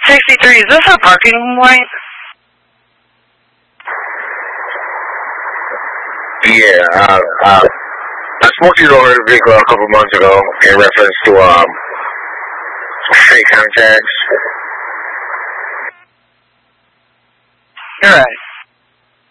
63, is this a parking light? Yeah, I spoke to you over the vehicle a couple months ago in reference to fake contacts. You're right.